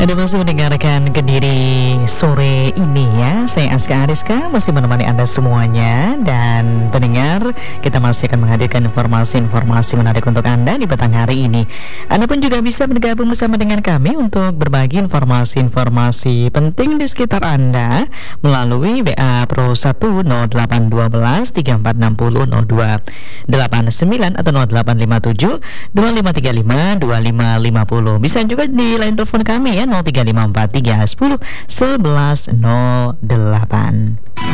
Anda masih mendengarkan Kediri sore ini ya. Saya Aska Ariska masih menemani Anda semuanya. Dan pendengar, kita masih akan menghadirkan informasi-informasi menarik untuk Anda di petang hari ini. Anda pun juga bisa bergabung bersama dengan kami untuk berbagi informasi-informasi penting di sekitar Anda melalui WA Pro 1 0812 3460 0289 atau 0857 2535 2550. Bisa juga di line telepon kami ya, 0354 310 1108.